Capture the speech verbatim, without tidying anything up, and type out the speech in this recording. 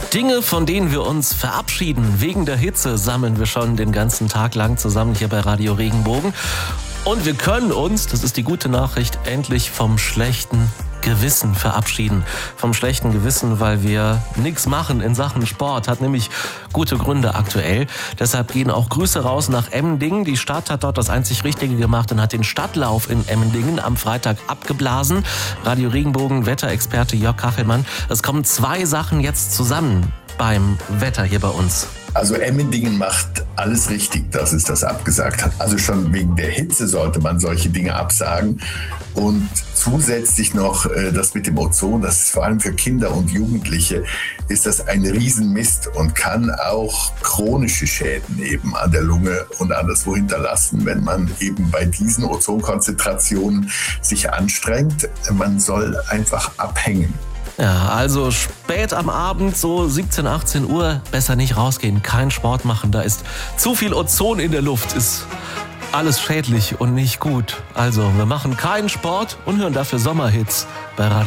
Dinge, von denen wir uns verabschieden. Wegen der Hitze sammeln wir schon den ganzen Tag lang zusammen hier bei Radio Regenbogen. Und wir können uns, das ist die gute Nachricht, endlich vom schlechten Gewissen verabschieden. Vom schlechten Gewissen, weil wir nichts machen in Sachen Sport. Hat nämlich gute Gründe aktuell. Deshalb gehen auch Grüße raus nach Emmendingen. Die Stadt hat dort das einzig Richtige gemacht und hat den Stadtlauf in Emmendingen am Freitag abgeblasen. Radio Regenbogen, Wetterexperte Jörg Kachelmann. Es kommen zwei Sachen jetzt zusammen beim Wetter hier bei uns. Also Emmendingen macht alles richtig, dass es das abgesagt hat. Also schon wegen der Hitze sollte man solche Dinge absagen. Und zusätzlich noch äh, das mit dem Ozon, das ist vor allem für Kinder und Jugendliche, ist das ein Riesenmist und kann auch chronische Schäden eben an der Lunge und anderswo hinterlassen, wenn man eben bei diesen Ozonkonzentrationen sich anstrengt. Man soll einfach abhängen. Ja, also spät am Abend, so siebzehn, achtzehn Uhr, besser nicht rausgehen, keinen Sport machen. Da ist zu viel Ozon in der Luft, ist alles schädlich und nicht gut. Also, wir machen keinen Sport und hören dafür Sommerhits bei Radio